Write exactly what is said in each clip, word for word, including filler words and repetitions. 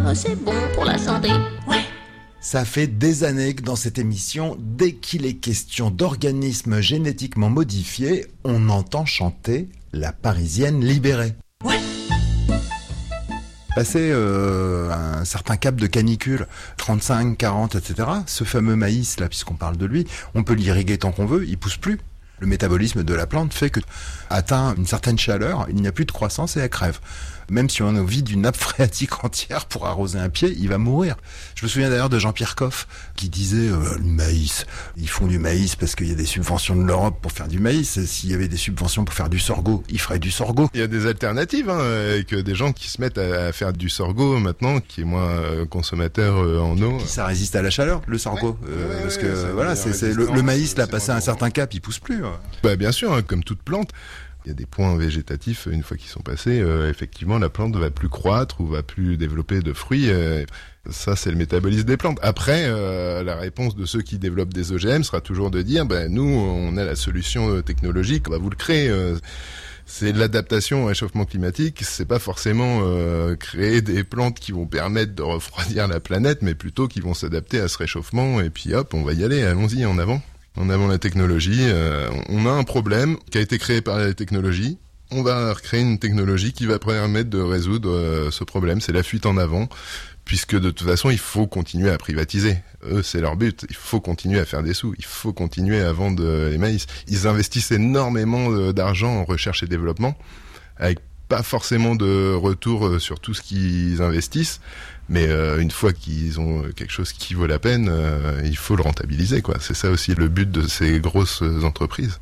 c'est bon pour la santé. Ouais. Ça fait des années que dans cette émission, dès qu'il est question d'organismes génétiquement modifiés, on entend chanter la Parisienne libérée. Ouais. Passé euh, un certain cap de canicule, trente-cinq, quarante, et cetera, ce fameux maïs, là, puisqu'on parle de lui, on peut l'irriguer tant qu'on veut, il pousse plus. Le métabolisme de la plante fait que, atteint une certaine chaleur, il n'y a plus de croissance et elle crève. Même si on a envie d'une nappe phréatique entière pour arroser un pied, il va mourir. Je me souviens d'ailleurs de Jean-Pierre Coff qui disait euh, le maïs, ils font du maïs parce qu'il y a des subventions de l'Europe pour faire du maïs. Et s'il y avait des subventions pour faire du sorgho, ils feraient du sorgho. Il y a des alternatives, hein, avec des gens qui se mettent à faire du sorgho maintenant, qui est moins consommateur en eau. Ça résiste à la chaleur, le sorgho, ouais. euh, ouais, parce que ouais, voilà, c'est, c'est le, le maïs l'a passé à un certain cap, il pousse plus. Ouais. Bah bien sûr, hein, comme toute plante. Il y a des points végétatifs, une fois qu'ils sont passés, euh, effectivement, la plante va plus croître ou va plus développer de fruits. Euh, ça, c'est le métabolisme des plantes. Après, euh, la réponse de ceux qui développent des O G M sera toujours de dire, ben nous, on a la solution technologique, on va vous le créer. Euh, c'est l'adaptation au réchauffement climatique. C'est pas forcément euh, créer des plantes qui vont permettre de refroidir la planète, mais plutôt qui vont s'adapter à ce réchauffement. Et puis hop, on va y aller. Allons-y, en avant. En avant la technologie, euh, on a un problème qui a été créé par la technologie. On va recréer une technologie qui va permettre de résoudre euh, ce problème. C'est la fuite en avant, puisque de toute façon, il faut continuer à privatiser. Eux, c'est leur but. Il faut continuer à faire des sous. Il faut continuer à vendre les maïs. Ils investissent énormément d'argent en recherche et développement, avec pas forcément de retour sur tout ce qu'ils investissent. Mais euh, une fois qu'ils ont quelque chose qui vaut la peine, euh, il faut le rentabiliser, quoi. C'est ça aussi le but de ces grosses entreprises.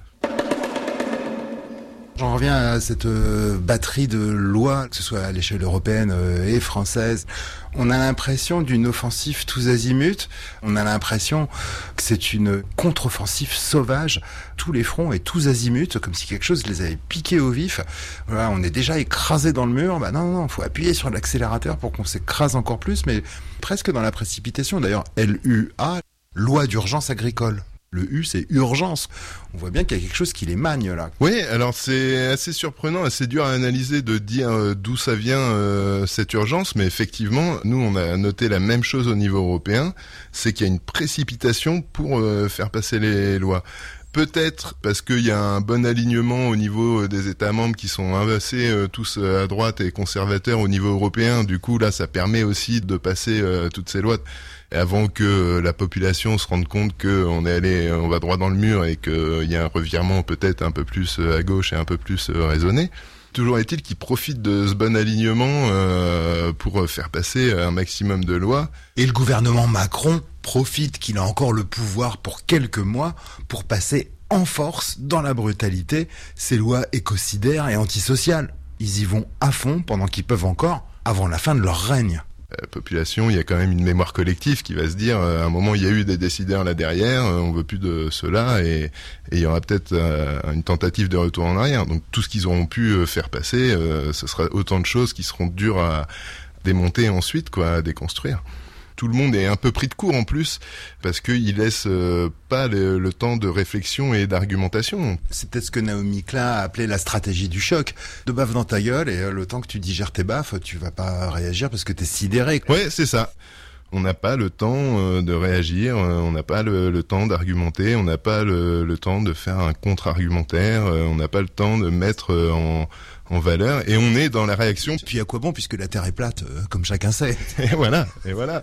J'en reviens à cette euh, batterie de lois, que ce soit à l'échelle européenne euh, et française. On a l'impression d'une offensive tous azimuts. On a l'impression que c'est une contre-offensive sauvage, tous les fronts et tous azimuts, comme si quelque chose les avait piqués au vif. Voilà, on est déjà écrasé dans le mur. Bah non, non, non, faut appuyer sur l'accélérateur pour qu'on s'écrase encore plus, mais presque dans la précipitation. D'ailleurs, L U A, loi d'urgence agricole. Le U, c'est urgence. On voit bien qu'il y a quelque chose qui les magne, là. Oui, alors c'est assez surprenant, assez dur à analyser de dire euh, d'où ça vient euh, cette urgence, mais effectivement, nous, on a noté la même chose au niveau européen, c'est qu'il y a une précipitation pour euh, faire passer les lois. Peut-être parce qu'il y a un bon alignement au niveau des États membres qui sont assez euh, tous à droite et conservateurs au niveau européen. Du coup, là, ça permet aussi de passer euh, toutes ces lois avant que la population se rende compte qu'on est allé, on va droit dans le mur et qu'il y a un revirement peut-être un peu plus à gauche et un peu plus raisonné. Toujours est-il qu'ils profitent de ce bon alignement euh, pour faire passer un maximum de lois. Et le gouvernement Macron profite qu'il a encore le pouvoir pour quelques mois pour passer en force, dans la brutalité, ces lois écocidaires et antisociales. Ils y vont à fond pendant qu'ils peuvent encore, avant la fin de leur règne. La population, il y a quand même une mémoire collective qui va se dire, euh, à un moment, il y a eu des décideurs là derrière, euh, on veut plus de cela, et, et il y aura peut-être euh, une tentative de retour en arrière. Donc tout ce qu'ils auront pu euh, faire passer, euh, ce sera autant de choses qui seront dures à démonter ensuite, quoi, à déconstruire. Tout le monde est un peu pris de court en plus, parce qu'il laisse euh, pas le, le temps de réflexion et d'argumentation. C'est peut-être ce que Naomi Klein a appelé la stratégie du choc. De baffe dans ta gueule, et euh, le temps que tu digères tes baffes, tu vas pas réagir parce que t'es sidéré. Ouais, c'est ça. On n'a pas le temps euh, de réagir, euh, on n'a pas le, le temps d'argumenter, on n'a pas le, le temps de faire un contre-argumentaire, euh, on n'a pas le temps de mettre euh, en... en valeur, et on est dans la réaction. Puis à quoi bon, puisque la Terre est plate, euh, comme chacun sait. Et voilà, et voilà.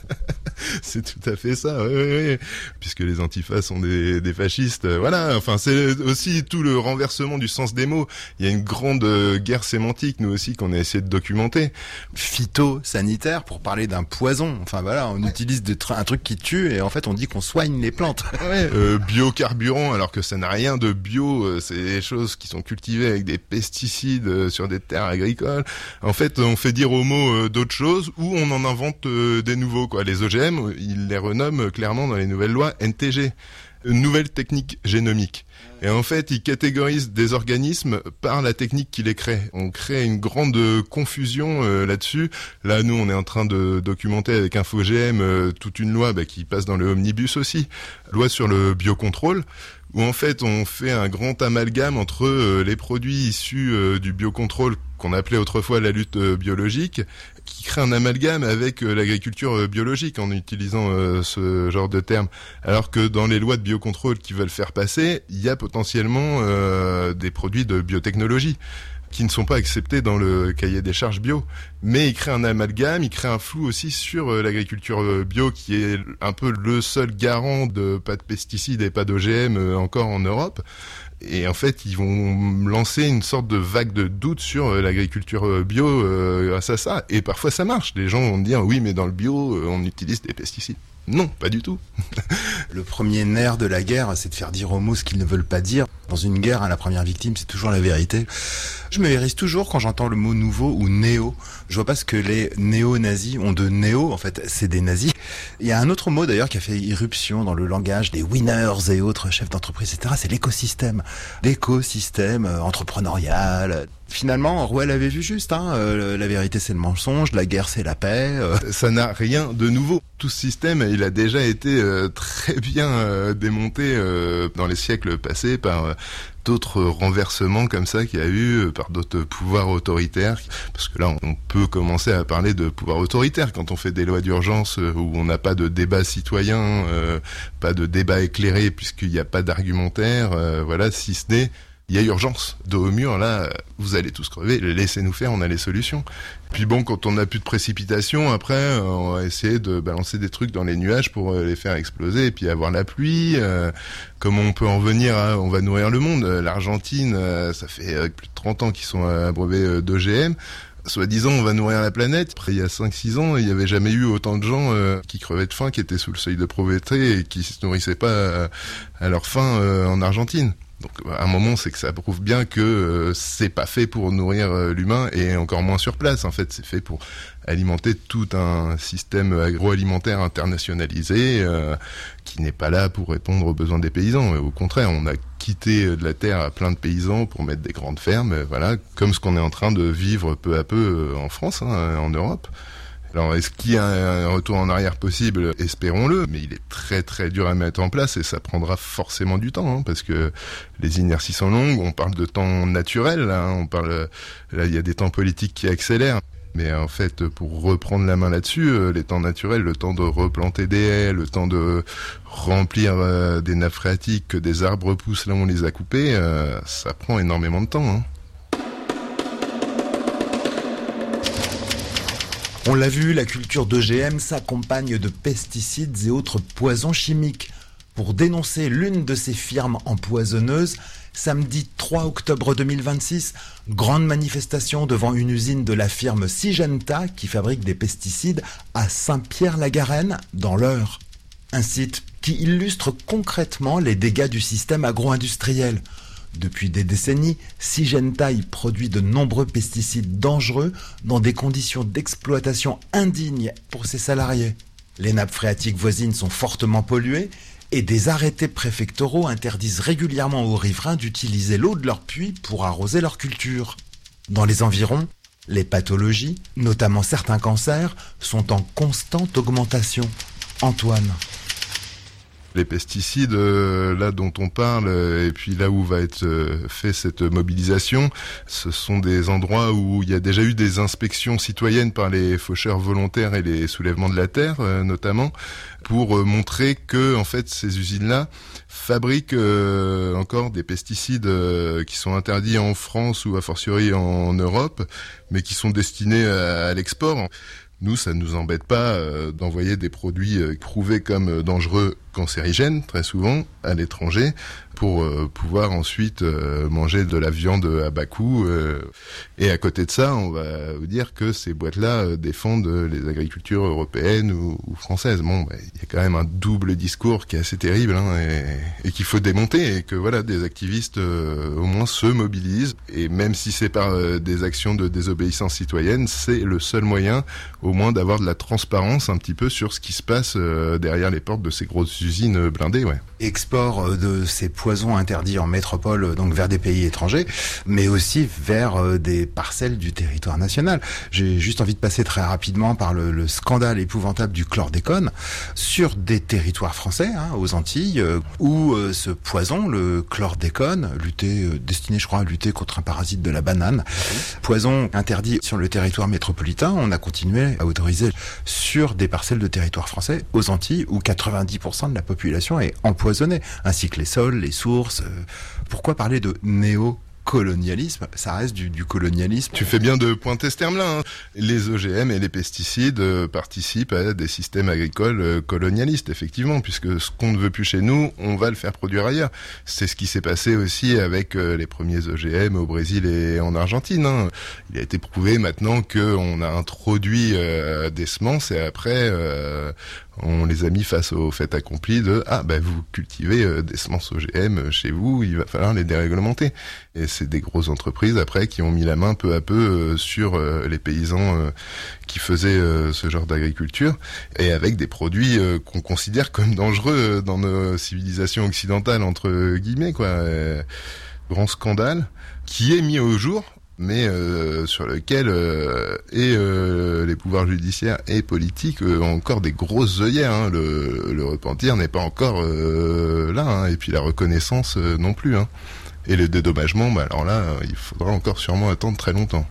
C'est tout à fait ça, oui, oui, oui. Puisque les antifas sont des, des fascistes, euh, voilà. Enfin, c'est aussi tout le renversement du sens des mots. Il y a une grande euh, guerre sémantique, nous aussi, qu'on a essayé de documenter. Phytosanitaire, pour parler d'un poison. Enfin voilà, on utilise des tr- un truc qui tue, et en fait on dit qu'on soigne les plantes. Ouais, euh, biocarburant, alors que ça n'a rien de bio, euh, c'est des choses qui sont cultivées avec des pesticides sur des terres agricoles. En fait, on fait dire aux mots euh, d'autres choses, ou on en invente euh, des nouveaux, quoi. Les O G M, ils les renomment clairement dans les nouvelles lois N T G, nouvelles techniques génomiques. Et en fait, ils catégorisent des organismes par la technique qui les crée. On crée une grande confusion euh, là-dessus. Là, nous, on est en train de documenter avec InfoGM euh, toute une loi bah, qui passe dans le omnibus aussi. Loi sur le biocontrôle, où en fait on fait un grand amalgame entre euh, les produits issus euh, du biocontrôle qu'on appelait autrefois la lutte euh, biologique, qui crée un amalgame avec euh, l'agriculture euh, biologique en utilisant euh, ce genre de terme. Alors que dans les lois de biocontrôle qui veulent faire passer, il y a potentiellement euh, des produits de biotechnologie qui ne sont pas acceptés dans le cahier des charges bio. Mais il crée un amalgame, il crée un flou aussi sur euh, l'agriculture euh, bio, qui est un peu le seul garant de pas de pesticides et pas d'O G M euh, encore en Europe. Et en fait, ils vont lancer une sorte de vague de doute sur euh, l'agriculture euh, bio euh, grâce à ça. Et parfois ça marche. Les gens vont dire, oui, mais dans le bio, euh, on utilise des pesticides. Non, pas du tout. Le premier nerf de la guerre, c'est de faire dire aux mots ce qu'ils ne veulent pas dire. Dans une guerre, hein, la première victime, c'est toujours la vérité. Je me hérisse toujours quand j'entends le mot nouveau ou néo. Je vois pas ce que les néo-nazis ont de néo. En fait, c'est des nazis. Il y a un autre mot d'ailleurs qui a fait irruption dans le langage des winners et autres chefs d'entreprise, et cetera. C'est l'écosystème. L'écosystème euh, entrepreneurial. Finalement, Orwell avait vu juste, hein. Euh, la vérité c'est le mensonge, la guerre c'est la paix. Euh. Ça n'a rien de nouveau. Tout ce système, il a déjà été euh, très bien euh, démonté euh, dans les siècles passés par euh, d'autres renversements comme ça qu'il y a eu, euh, par d'autres pouvoirs autoritaires. Parce que là, on, on peut commencer à parler de pouvoir autoritaire quand on fait des lois d'urgence euh, où on n'a pas de débat citoyen, euh, pas de débat éclairé puisqu'il n'y a pas d'argumentaire, euh, voilà, si ce n'est il y a urgence, dos au mur, là, vous allez tous crever, laissez-nous faire, on a les solutions. Puis bon, quand on n'a plus de précipitations, après, on va essayer de balancer des trucs dans les nuages pour les faire exploser, et puis avoir la pluie. Euh, comment on peut en venir à, on va nourrir le monde. L'Argentine, euh, ça fait euh, plus de trente ans qu'ils sont abreuvés d'O G M. Soi-disant, on va nourrir la planète. Après, il y a cinq six ans, il n'y avait jamais eu autant de gens euh, qui crevaient de faim, qui étaient sous le seuil de pauvreté et qui se nourrissaient pas à, à leur faim euh, en Argentine. Donc à un moment, c'est que ça prouve bien que euh, c'est pas fait pour nourrir euh, l'humain et encore moins sur place. En fait, c'est fait pour alimenter tout un système agroalimentaire internationalisé euh, qui n'est pas là pour répondre aux besoins des paysans. Au contraire, on a quitté de la terre à plein de paysans pour mettre des grandes fermes, voilà, comme ce qu'on est en train de vivre peu à peu en France, hein, en Europe. Alors, est-ce qu'il y a un retour en arrière possible ? Espérons-le, mais il est très très dur à mettre en place et ça prendra forcément du temps, hein, parce que les inerties sont longues. On parle de temps naturel, là, hein, on parle, là, il y a des temps politiques qui accélèrent. Mais en fait, pour reprendre la main là-dessus, euh, les temps naturels, le temps de replanter des haies, le temps de remplir euh, des nappes phréatiques, que des arbres poussent là où on les a coupés, euh, ça prend énormément de temps, hein. On l'a vu, la culture d'O G M s'accompagne de pesticides et autres poisons chimiques. Pour dénoncer l'une de ces firmes empoisonneuses, samedi trois octobre deux mille vingt-six, grande manifestation devant une usine de la firme Syngenta qui fabrique des pesticides à Saint-Pierre-la-Garenne, dans l'Eure. Un site qui illustre concrètement les dégâts du système agro-industriel. Depuis des décennies, Syngenta y produit de nombreux pesticides dangereux dans des conditions d'exploitation indignes pour ses salariés. Les nappes phréatiques voisines sont fortement polluées et des arrêtés préfectoraux interdisent régulièrement aux riverains d'utiliser l'eau de leur puits pour arroser leurs cultures. Dans les environs, les pathologies, notamment certains cancers, sont en constante augmentation. Antoine. Les pesticides, euh, là dont on parle, euh, et puis là où va être euh, fait cette mobilisation, ce sont des endroits où il y a déjà eu des inspections citoyennes par les faucheurs volontaires et les soulèvements de la terre, euh, notamment, pour euh, montrer que en fait ces usines-là fabriquent euh, encore des pesticides euh, qui sont interdits en France ou a fortiori en Europe, mais qui sont destinés à, à l'export. Nous, ça ne nous embête pas euh, d'envoyer des produits euh, prouvés comme euh, dangereux, cancérigènes, très souvent, à l'étranger, pour euh, pouvoir ensuite euh, manger de la viande à bas coût. Euh, et à côté de ça, on va vous dire que ces boîtes-là euh, défendent les agricultures européennes ou, ou françaises. Bon, bah, il y a quand même un double discours qui est assez terrible, hein, et, et qu'il faut démonter, et que voilà, des activistes euh, au moins se mobilisent. Et même si c'est par euh, des actions de désobéissance citoyenne, c'est le seul moyen, au moins, d'avoir de la transparence un petit peu sur ce qui se passe euh, derrière les portes de ces grosses usines blindées, ouais. Export de ces poisons interdits en métropole, donc vers des pays étrangers, mais aussi vers des parcelles du territoire national. J'ai juste envie de passer très rapidement par le, le scandale épouvantable du chlordécone sur des territoires français, hein, aux Antilles, où euh, ce poison, le chlordécone, lutter, euh, destiné, je crois, à lutter contre un parasite de la banane, poison interdit sur le territoire métropolitain, on a continué à autoriser sur des parcelles de territoire français aux Antilles, où quatre-vingt-dix pour cent de la population est empoisonnée, ainsi que les sols, les sources. Pourquoi parler de néo-colonialisme ? Ça reste du, du colonialisme. Tu fais bien de pointer ce terme-là. Hein. Les O G M et les pesticides euh, participent à des systèmes agricoles euh, colonialistes, effectivement, puisque ce qu'on ne veut plus chez nous, on va le faire produire ailleurs. C'est ce qui s'est passé aussi avec euh, les premiers O G M au Brésil et en Argentine. Hein. Il a été prouvé maintenant qu'on a introduit euh, des semences et après... Euh, on les a mis face au fait accompli de « Ah, ben vous cultivez euh, des semences O G M chez vous, il va falloir les déréglementer. » Et c'est des grosses entreprises, après, qui ont mis la main peu à peu euh, sur euh, les paysans euh, qui faisaient euh, ce genre d'agriculture, et avec des produits euh, qu'on considère comme dangereux dans nos civilisations occidentales, entre guillemets, quoi. Et, grand scandale, qui est mis au jour, mais euh, sur lequel euh, et euh, les pouvoirs judiciaires et politiques euh, ont encore des grosses œillères. Hein. Le, le repentir n'est pas encore euh, là, hein. Et puis la reconnaissance euh, non plus. Hein. Et le dédommagement, bah alors là, il faudra encore sûrement attendre très longtemps.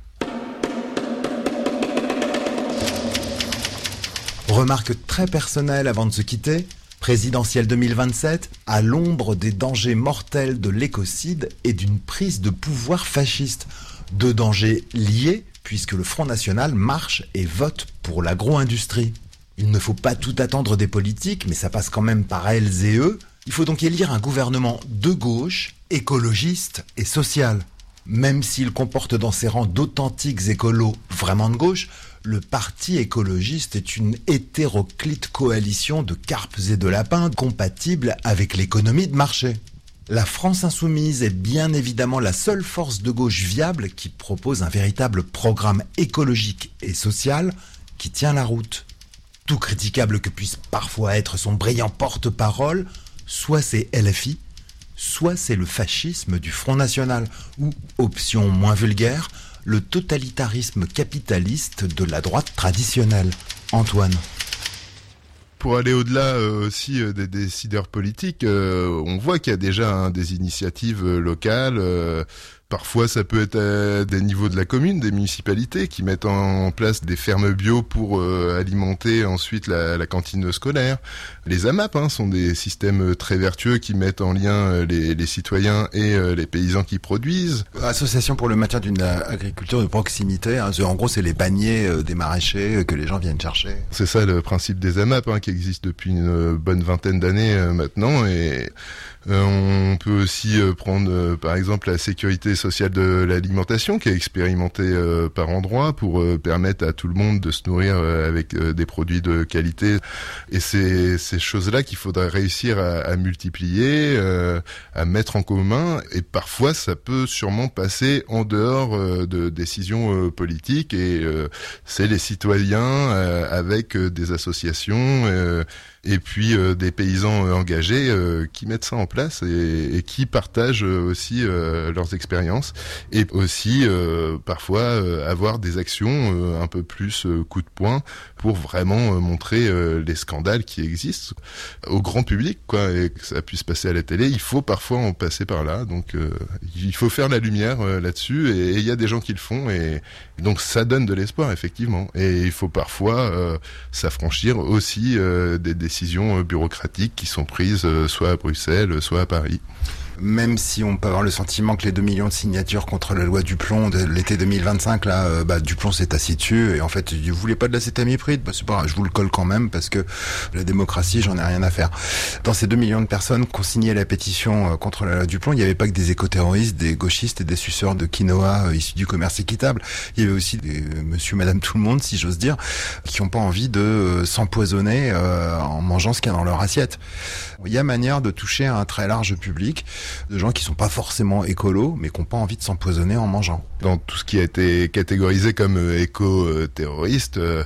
Remarque très personnelle avant de se quitter. Présidentielle deux mille vingt-sept, à l'ombre des dangers mortels de l'écocide et d'une prise de pouvoir fasciste. Deux dangers liés, puisque le Front National marche et vote pour l'agro-industrie. Il ne faut pas tout attendre des politiques, mais ça passe quand même par elles et eux. Il faut donc élire un gouvernement de gauche, écologiste et social. Même s'il comporte dans ses rangs d'authentiques écolos vraiment de gauche, le parti écologiste est une hétéroclite coalition de carpes et de lapins compatible avec l'économie de marché. La France insoumise est bien évidemment la seule force de gauche viable qui propose un véritable programme écologique et social qui tient la route. Tout critiquable que puisse parfois être son brillant porte-parole, soit c'est L F I, soit c'est le fascisme du Front National, ou, option moins vulgaire, le totalitarisme capitaliste de la droite traditionnelle. Antoine. Pour aller au-delà euh, aussi euh, des décideurs politiques, euh, on voit qu'il y a déjà hein, des initiatives euh, locales. Euh, parfois, ça peut être à des niveaux de la commune, des municipalités qui mettent en place des fermes bio pour euh, alimenter ensuite la, la cantine scolaire. Les A M A P hein, sont des systèmes très vertueux qui mettent en lien les, les citoyens et euh, les paysans qui produisent. Association pour le maintien d'une agriculture de proximité. Hein, en gros, c'est les paniers euh, des maraîchers que les gens viennent chercher. C'est ça le principe des A M A P hein, qui existe depuis une bonne vingtaine d'années euh, maintenant. Et euh, on peut aussi euh, prendre euh, par exemple la sécurité sociale de l'alimentation qui est expérimentée euh, par endroits pour euh, permettre à tout le monde de se nourrir euh, avec euh, des produits de qualité. Et c'est ces choses-là qu'il faudrait réussir à, à multiplier, euh, à mettre en commun. Et parfois, ça peut sûrement passer en dehors euh, de décisions euh, politiques. Et euh, c'est les citoyens euh, avec euh, des associations euh, et puis euh, des paysans euh, engagés euh, qui mettent ça en place et, et qui partagent euh, aussi euh, leurs expériences et aussi euh, parfois euh, avoir des actions euh, un peu plus euh, coup de poing pour vraiment euh, montrer euh, les scandales qui existent au grand public quoi et que ça puisse passer à la télé. Il faut parfois en passer par là, donc euh, il faut faire la lumière euh, là-dessus et il y a des gens qui le font et donc ça donne de l'espoir effectivement et il faut parfois euh, s'affranchir aussi euh, des décisions bureaucratiques qui sont prises euh, soit à Bruxelles, soit à Paris. Même si on peut avoir le sentiment que les deux millions de signatures contre la loi Duplon de l'été deux mille vingt-cinq, là, euh, bah, Duplon s'est assis dessus, et en fait, vous voulez pas de l'acétamipride, bah, c'est pas grave, je vous le colle quand même, parce que la démocratie, j'en ai rien à faire. Dans ces deux millions de personnes qui ont signé la pétition euh, contre la loi Duplon, il n'y avait pas que des éco-terroristes, des gauchistes et des suceurs de quinoa euh, issus du commerce équitable. Il y avait aussi des euh, monsieur, madame, tout le monde, si j'ose dire, qui n'ont pas envie de euh, s'empoisonner euh, en mangeant ce qu'il y a dans leur assiette. Il y a manière de toucher à un très large public, de gens qui sont pas forcément écolos, mais qui n'ont pas envie de s'empoisonner en mangeant. Dans tout ce qui a été catégorisé comme éco-terroriste,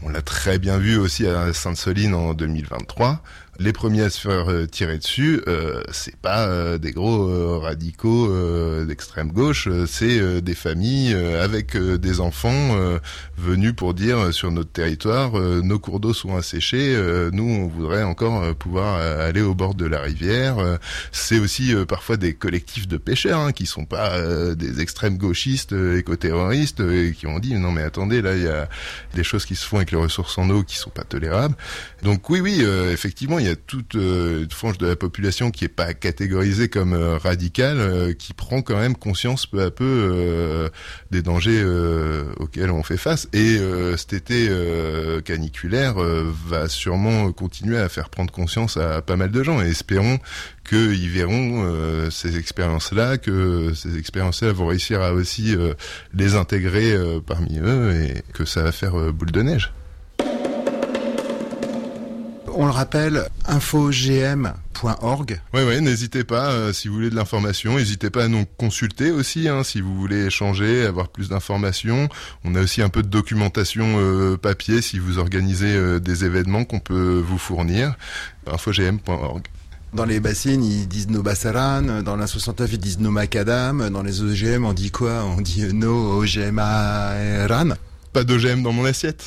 On l'a très bien vu aussi à Sainte-Soline en deux mille vingt-trois. Les premiers à se faire euh, tirer dessus, euh, c'est pas euh, des gros euh, radicaux euh, d'extrême gauche, euh, c'est euh, des familles euh, avec euh, des enfants euh, venus pour dire euh, sur notre territoire, euh, nos cours d'eau sont asséchés, euh, nous on voudrait encore euh, pouvoir euh, aller au bord de la rivière. Euh, c'est aussi euh, parfois des collectifs de pêcheurs hein, qui sont pas euh, des extrêmes gauchistes, euh, éco-terroristes, euh, et qui ont dit non mais attendez, là il y a des choses qui se font avec les ressources en eau qui sont pas tolérables. Donc oui oui euh, effectivement il y a toute euh, une frange de la population qui est pas catégorisée comme euh, radicale, euh, qui prend quand même conscience peu à peu euh, des dangers euh, auxquels on fait face. Et euh, cet été euh, caniculaire euh, va sûrement continuer à faire prendre conscience à pas mal de gens. Et espérons qu'ils verront euh, ces expériences-là, que ces expériences-là vont réussir à aussi euh, les intégrer euh, parmi eux et que ça va faire euh, boule de neige. On le rappelle, info g m point org. Ouais, ouais, n'hésitez pas, euh, si vous voulez de l'information, n'hésitez pas à nous consulter aussi, hein, si vous voulez échanger, avoir plus d'informations. On a aussi un peu de documentation euh, papier si vous organisez euh, des événements qu'on peut vous fournir. info g m point org. Dans les bassines, ils disent no bassaran, dans la soixante-neuf, ils disent no macadam, dans les O G M, on dit quoi? On dit no O G M ran. Pas d'O G M dans mon assiette.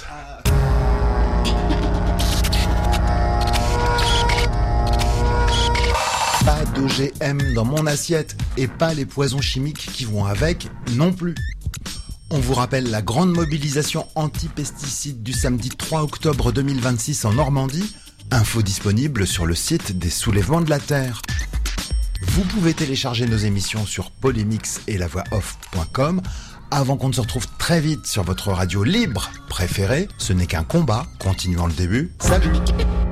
Pas d'O G M dans mon assiette et pas les poisons chimiques qui vont avec non plus. On vous rappelle la grande mobilisation anti-pesticides du samedi trois octobre deux mille vingt-six en Normandie. Info disponible sur le site des Soulèvements de la Terre. Vous pouvez télécharger nos émissions sur polémix et la voix off point com. Avant qu'on ne se retrouve très vite sur votre radio libre préférée, ce n'est qu'un combat, continuant le début. Salut!